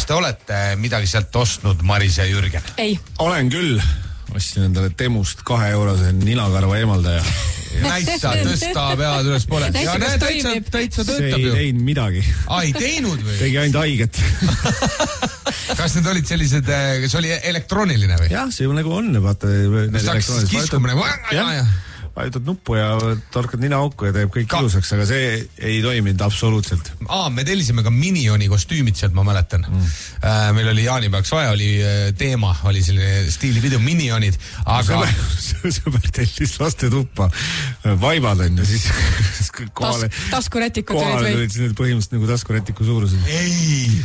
kas te olete midagi sealt ostnud, Maris ja Jürgen? Ei. Olen küll. Ostsin endale Temust 2 eurose ninakarva eemaldaja. Näita, tõsta pead üles poole. Ja näe, täitsa töötab ju. See ei teinud midagi. Ei teinud või? Tegi ainult haiget. Kas need olid sellised, kas oli elektrooniline või? Jah, see nagu on, vaata. Kas hakkas kiskumine? Vajutad nuppu ja torkad nina auku ja teeb kõik ilusaks, aga see ei toiminud absoluutselt. Me tellisime ka Minioni kostüümid sealt, ma mäletan. Meil oli jaanipäevaks vaja, oli teema, oli selline stiilipidu Minionid, aga... Sõber tellis laste tuppa vaibad on ja siis taskurätikud kohale tulid põhimõtteliselt nagu taskurätiku suurused. Ei!